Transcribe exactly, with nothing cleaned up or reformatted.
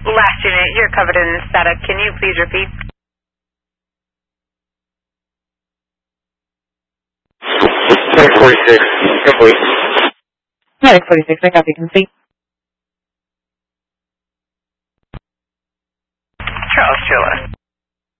Last unit, you're covered in static. Can you please repeat? Medic forty-six, complete. Medic forty-six, I copy, complete. Charles Chilla.